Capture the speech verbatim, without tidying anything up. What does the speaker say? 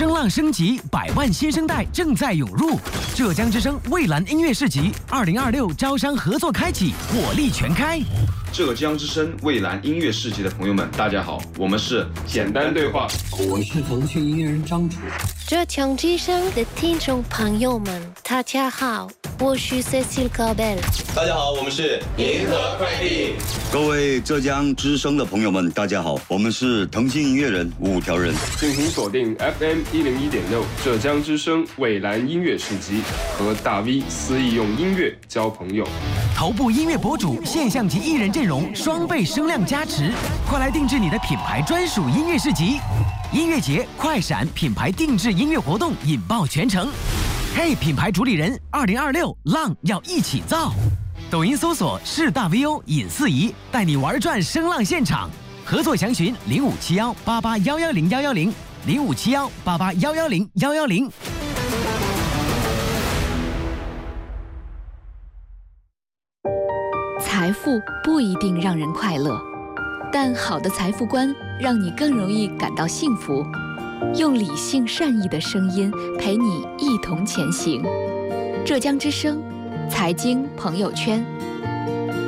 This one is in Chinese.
声浪升级，百万新生代正在涌入。浙江之声蔚蓝音乐市集二零二六招商合作开启，火力全开。 浙江之声蔚蓝音乐市集的朋友们，大家好，我们是简单对话， 我是腾讯音乐人张楚。 浙江之声的听众朋友们，大家好，我是 Cecile Caubel。 大家好，我们是银河快递。 各位浙江之声的朋友们，大家好，我们是腾讯音乐人五条人。 敬请锁定 F M 一零一点六浙江之声蔚蓝音乐市集，和大 V 肆意用音乐交朋友。 头部音乐博主、现象级艺人阵容双倍声量加持，快来定制你的品牌专属音乐市集。音乐节快闪品牌定制音乐活动引爆全城。嘿，品牌主理人，二零二六浪要一起造。抖音搜索是大 V O 尹四仪，带你玩转声浪现场。合作详询零五七幺八八幺幺零幺幺零零五七幺八八幺幺零幺幺零。 财富不一定让人快乐，但好的财富观让你更容易感到幸福。用理性善意的声音陪你一同前行。浙江之声财经朋友圈。